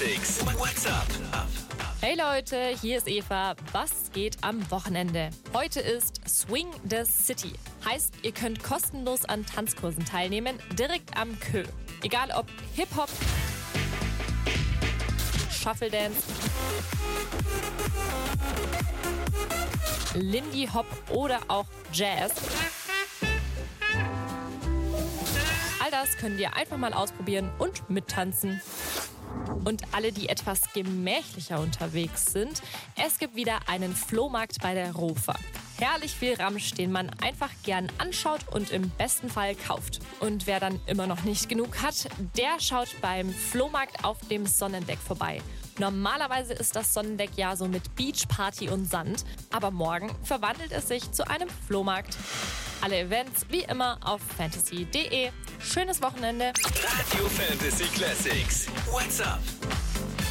Classics. What's up? Hey Leute, hier ist Eva. Was geht am Wochenende? Heute ist Swing the City. Heißt, ihr könnt kostenlos an Tanzkursen teilnehmen, direkt am Kö. Egal ob Hip-Hop, Shuffle Dance, Lindy Hop oder auch Jazz. All das könnt ihr einfach mal ausprobieren und mittanzen. Und alle, die etwas gemächlicher unterwegs sind, es gibt wieder einen Flohmarkt bei der Rofa. Herrlich viel Ramsch, den man einfach gern anschaut und im besten Fall kauft. Und wer dann immer noch nicht genug hat, der schaut beim Flohmarkt auf dem Sonnendeck vorbei. Normalerweise ist das Sonnendeck ja so mit Beachparty und Sand, aber morgen verwandelt es sich zu einem Flohmarkt. Alle Events wie immer auf fantasy.de. Schönes Wochenende. Radio Fantasy Classics. What's up?